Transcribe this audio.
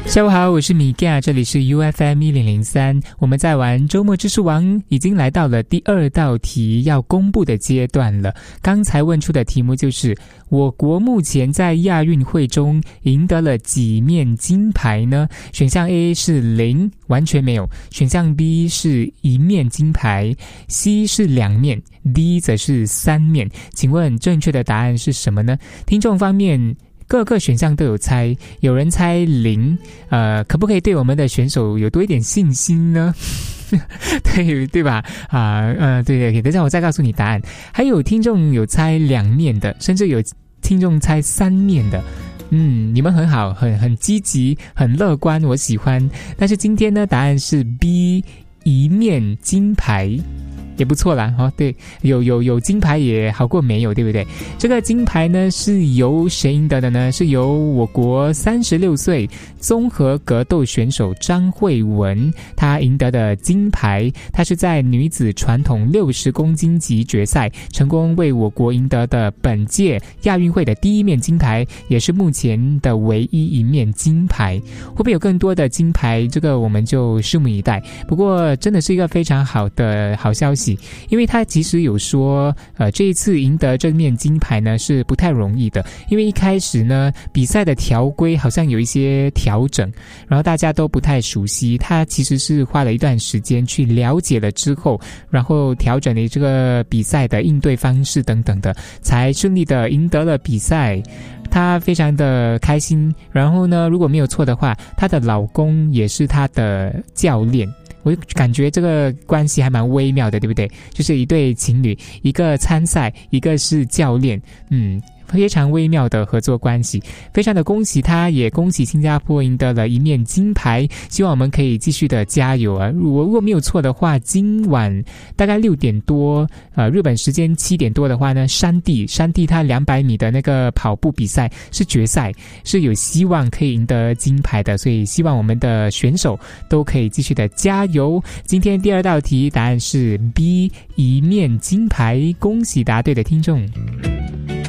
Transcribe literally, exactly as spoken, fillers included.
下午好，我是米嘎，这里是 U F M 一零零三，我们在玩周末知识王，已经来到了第二道题要公布的阶段了。刚才问出的题目就是我国目前在亚运会中赢得了几面金牌呢？选项 A 是零，完全没有；选项 B 是一面金牌， C 是两面， D 则是三面。请问正确的答案是什么呢？听众方面各个选项都有猜，有人猜零，呃，可不可以对我们的选手有多一点信心呢？对对吧？啊，呃，对对，等一下我再告诉你答案。还有听众有猜两面的，甚至有听众猜三面的。嗯，你们很好，很很积极，很乐观，我喜欢。但是今天呢，答案是 B， 一面金牌。也不错啦，哦，对，有有有金牌也好过没有，对不对？这个金牌呢是由谁赢得的呢？是由我国三十六岁综合格斗选手张慧雯她赢得的金牌。她是在女子传统六十公斤级决赛成功为我国赢得的本届亚运会的第一面金牌，也是目前的唯一一面金牌。会不会有更多的金牌？这个我们就拭目以待。不过真的是一个非常好的好消息。因为他其实有说呃，这一次赢得这面金牌呢是不太容易的，因为一开始呢比赛的条规好像有一些调整，然后大家都不太熟悉，他其实是花了一段时间去了解了之后，然后调整了这个比赛的应对方式等等的，才顺利的赢得了比赛。她非常的开心，然后呢如果没有错的话，她的老公也是她的教练，我感觉这个关系还蛮微妙的，对不对？就是一对情侣，一个参赛，一个是教练，嗯，非常微妙的合作关系，非常的恭喜他，也恭喜新加坡赢得了一面金牌，希望我们可以继续的加油啊！如果如果没有错的话，今晚大概六点多，呃，日本时间七点多的话呢，山地山地他两百米的那个跑步比赛是决赛，是有希望可以赢得金牌的，所以希望我们的选手都可以继续的加油。今天第二道题答案是 B， 一面金牌，恭喜答对的听众。